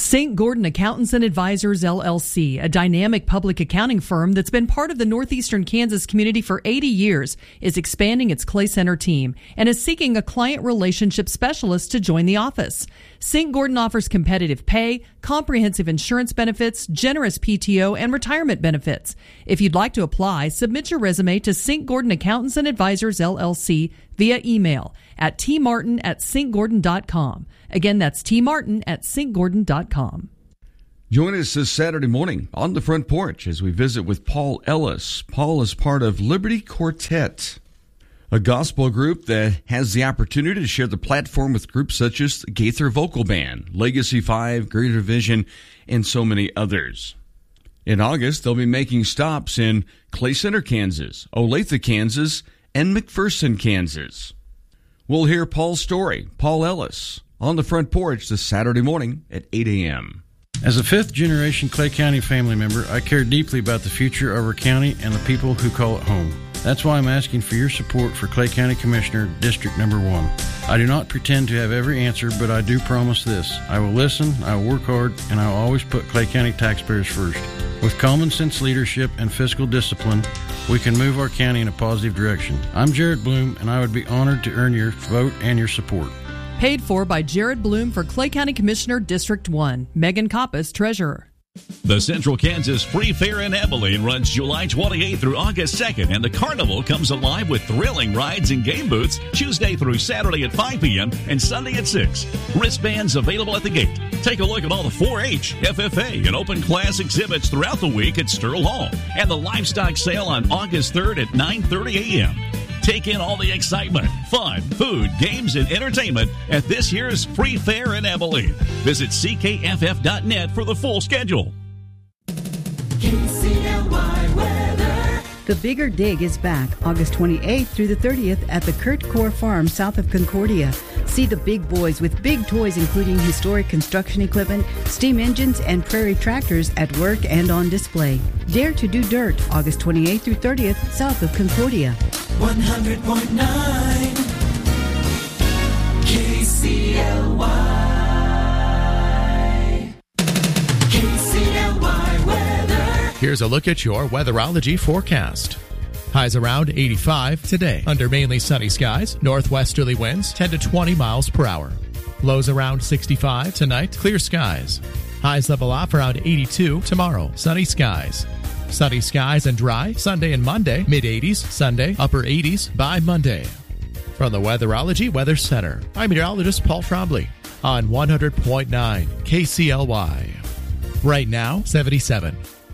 St. Gordon Accountants and Advisors, LLC, a dynamic public accounting firm that's been part of the northeastern Kansas community for 80 years, is expanding its Clay Center team and is seeking a client relationship specialist to join the office. St. Gordon offers competitive pay, comprehensive insurance benefits, generous PTO, and retirement benefits. If you'd like to apply, submit your resume to St. Gordon Accountants and Advisors, LLC via email at tmartin@stgordon.com. Again, that's tmartin@stgordon.com. Join us this Saturday morning on the front porch as we visit with Paul Ellis. Paul is part of Liberty Quartet, a gospel group that has the opportunity to share the platform with groups such as the Gaither Vocal Band, Legacy 5, Greater Vision, and so many others. In August, they'll be making stops in Clay Center, Kansas, Olathe, Kansas, and McPherson, Kansas. We'll hear Paul's story, Paul Ellis, on the front porch this Saturday morning at 8 a.m. As a fifth-generation Clay County family member, I care deeply about the future of our county and the people who call it home. That's why I'm asking for your support for Clay County Commissioner, District Number 1. I do not pretend to have every answer, but I do promise this. I will listen, I will work hard, and I will always put Clay County taxpayers first. With common sense leadership and fiscal discipline, we can move our county in a positive direction. I'm Jared Bloom, and I would be honored to earn your vote and your support. Paid for by Jared Bloom for Clay County Commissioner, District 1. Megan Koppas, Treasurer. The Central Kansas Free Fair in Abilene runs July 28th through August 2nd, and the carnival comes alive with thrilling rides and game booths Tuesday through Saturday at 5 p.m. and Sunday at 6. Wristbands available at the gate. Take a look at all the 4-H, FFA, and open class exhibits throughout the week at Sterl Hall, and the livestock sale on August 3rd at 9:30 a.m. Take in all the excitement, fun, food, games, and entertainment at this year's Free Fair in Abilene. Visit ckff.net for the full schedule. KCLY weather. The Bigger Dig is back August 28th through the 30th at the Kurt Core Farm south of Concordia. See the big boys with big toys including historic construction equipment, steam engines, and prairie tractors at work and on display. Dare to do dirt August 28th through 30th south of Concordia. 100.9 KCLY. KCLY weather. Here's a look at your weatherology forecast. Highs around 85 today under mainly sunny skies. Northwesterly winds 10 to 20 miles per hour. Lows around 65 tonight. Clear skies. Highs level off around 82 tomorrow. Sunny skies. Sunny skies and dry Sunday and Monday. Mid-80s Sunday. Upper 80s by Monday. From the Weatherology Weather Center, I'm meteorologist Paul Trombley on 100.9 KCLY. Right now, 77.